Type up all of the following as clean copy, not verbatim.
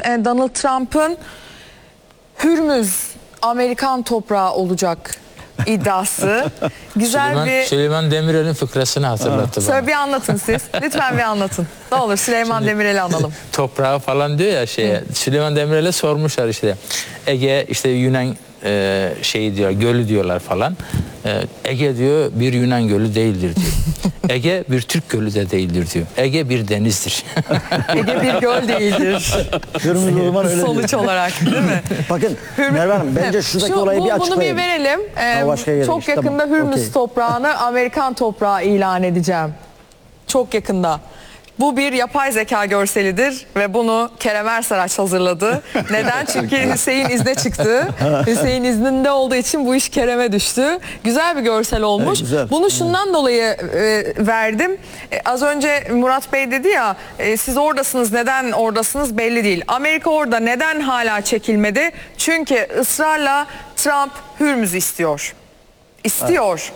Donald Trump'ın Hürmüz Amerikan toprağı olacak iddiası. Güzel Süleyman Demirel'in fıkrasını hatırlattı bana. Bir anlatın siz. Lütfen bir anlatın. Ne olur Süleyman Demirel'i analım. Toprağı falan diyor ya şeye. Süleyman Demirel'e sormuşlar işte. Ege işte Yunan şeyi diyor, gölü diyorlar falan. Ege diyor bir Yunan gölü değildir diyor. Ege bir Türk gölü de değildir diyor. Ege bir denizdir. Ege bir göl değildir. Sonuç olarak değil mi? Bakın Merve Hanım bence şuradaki olayı bir açıklayalım. Bunu bir verelim. Çok yakında Hürmüz toprağını Amerikan toprağı ilan edeceğim. Çok yakında. Bu bir yapay zeka görselidir ve bunu Kerem Ersaraç hazırladı. Neden? Çünkü Hüseyin izne çıktı. Hüseyin izninde olduğu için bu iş Kerem'e düştü. Güzel bir görsel olmuş. Güzel. Bunu şundan dolayı verdim. Az önce Murat Bey dedi ya, siz oradasınız, neden oradasınız belli değil. Amerika orada neden hala çekilmedi? Çünkü ısrarla Trump Hürmüz'ü istiyor. İstiyor.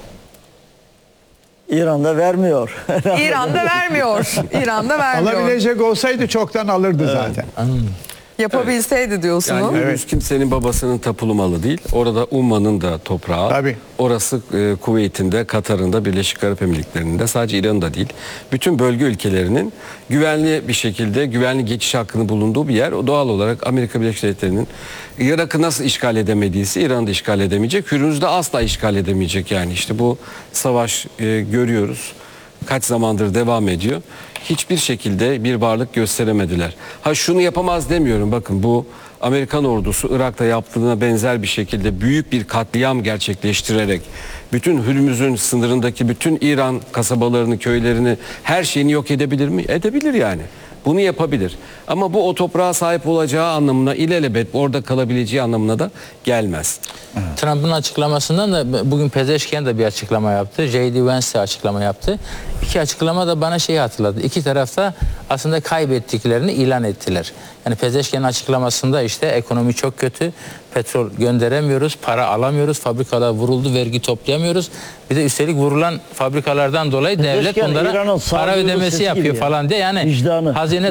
İran'da vermiyor. İran'da vermiyor. İran'da vermiyor. Alabilecek olsaydı çoktan alırdı zaten. Yapabilseydi diyorsunuz. Yani Hürmüz kimsenin babasının tapulu malı değil. Orada Umman'ın da toprağı. Tabii. Orası Kuveyt'in de, Katar'ın da, Birleşik Arap Emirlikleri'nin de, sadece İran'ın da değil. Bütün bölge ülkelerinin güvenli bir şekilde güvenli geçiş hakkını bulunduğu bir yer. O doğal olarak Amerika Birleşik Devletleri'nin Irak'ı nasıl işgal edemediyse İran'ı da işgal edemeyecek. Hürmüz'ü de asla işgal edemeyecek yani. İşte bu savaş görüyoruz. Kaç zamandır devam ediyor. Hiçbir şekilde bir varlık gösteremediler. Ha şunu yapamaz demiyorum. Bakın bu Amerikan ordusu Irak'ta yaptığına benzer bir şekilde büyük bir katliam gerçekleştirerek bütün Hürmüz'ün sınırındaki bütün İran kasabalarını, köylerini, her şeyini yok edebilir mi? Edebilir yani. Bunu yapabilir. Ama bu o toprağa sahip olacağı anlamına, ilelebet orada kalabileceği anlamına da gelmez. Trump'ın açıklamasından da bugün Pezeşkian da bir açıklama yaptı. J.D. Vance de açıklama yaptı. İki açıklama da bana şeyi hatırladı. İki tarafta aslında kaybettiklerini ilan ettiler. Yani Pezeşkian'ın açıklamasında işte ekonomi çok kötü, petrol gönderemiyoruz, para alamıyoruz, fabrikalar vuruldu, vergi toplayamıyoruz. Bir de üstelik vurulan fabrikalardan dolayı devlet onlara para ödemesi yapıyor falan diye. Yani vicdanı. Hazine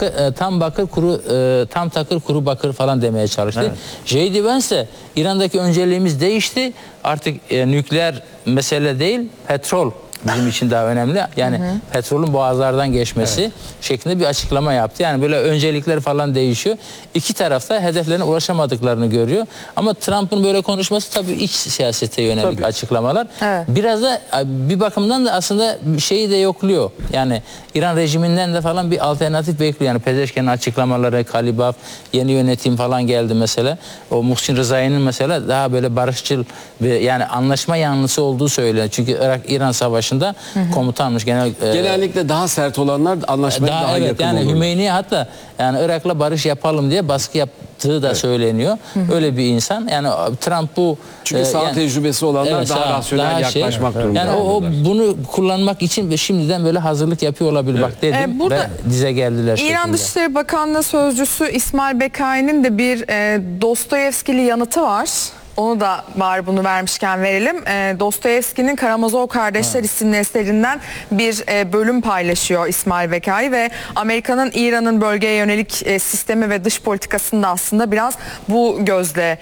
tam takır kuru bakır falan demeye çalıştı. Evet. J.D. Vance de İran'daki önceliğimiz değişti. Artık nükleer mesele değil, petrol bizim için daha önemli. Yani petrolün boğazlardan geçmesi şeklinde bir açıklama yaptı. Yani böyle öncelikler falan değişiyor. İki tarafta hedeflerine ulaşamadıklarını görüyor. Ama Trump'ın böyle konuşması tabii iç siyasete yönelik açıklamalar. Evet. Biraz da bir bakımdan da aslında şeyi de yokluyor. Yani İran rejiminden de falan bir alternatif bekliyor. Yani Pezeşkian'ın açıklamaları, Kalibaf, yeni yönetim falan geldi mesela. O Muhsin Rızai'nin mesela daha böyle barışçıl ve yani anlaşma yanlısı olduğu söyleniyor. Çünkü Irak-İran Savaşı komutanmış genellikle daha sert olanlar anlaşmaya daha yakın yani olur. Hümeyni hatta yani Irak'la barış yapalım diye baskı yaptığı da söyleniyor. Öyle bir insan. Yani Trump bu çünkü sağ tecrübesi olanlar daha rasyonel yaklaşmak durumunda. Yani o bunu kullanmak için şimdiden böyle hazırlık yapıyor olabilir. Bak dedim ve dize geldiler. İran Dışişleri Bakanlığı Sözcüsü İsmail Bekai'nin de bir Dostoyevskili yanıtı var. Onu da bari bunu vermişken verelim. Dostoyevski'nin Karamazov Kardeşler isimli eserinden bir bölüm paylaşıyor İsmail Bekai ve Amerika'nın İran'ın bölgeye yönelik sistemi ve dış politikasını da aslında biraz bu gözle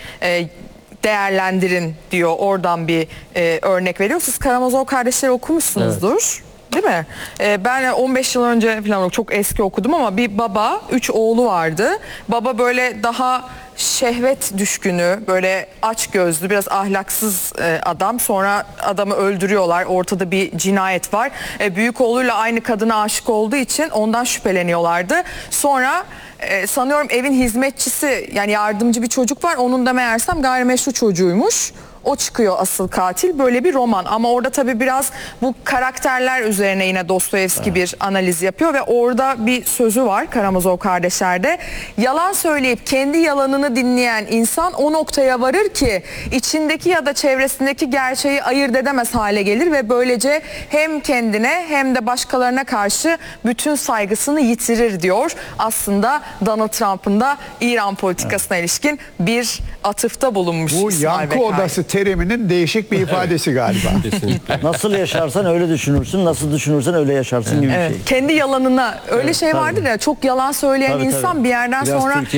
değerlendirin diyor. Oradan bir örnek veriyor. Siz Karamazov Kardeşleri okumuşsunuzdur. Evet. Değil mi? Ben 15 yıl önce falan çok eski okudum ama bir baba, 3 oğlu vardı. Baba böyle daha şehvet düşkünü, böyle aç gözlü, biraz ahlaksız adam. Sonra adamı öldürüyorlar. Ortada bir cinayet var. Büyük oğluyla aynı kadına aşık olduğu için ondan şüpheleniyorlardı. Sonra sanıyorum evin hizmetçisi, yani yardımcı bir çocuk var. Onun da meğersem gayrimeşru çocuğuymuş. O çıkıyor asıl katil. Böyle bir roman ama orada tabii biraz bu karakterler üzerine yine Dostoyevski bir analiz yapıyor ve orada bir sözü var Karamazov Kardeşler'de. Yalan söyleyip kendi yalanını dinleyen insan o noktaya varır ki içindeki ya da çevresindeki gerçeği ayırt edemez hale gelir ve böylece hem kendine hem de başkalarına karşı bütün saygısını yitirir diyor. Aslında Donald Trump'ın da İran politikasına ilişkin bir atıfta bulunmuş. Bu yankı odası teriminin değişik bir ifadesi galiba. Nasıl yaşarsan öyle düşünürsün, nasıl düşünürsen öyle yaşarsın gibi bir şey. Kendi yalanına öyle şey vardır ya, çok yalan söyleyen insan bir yerden sonra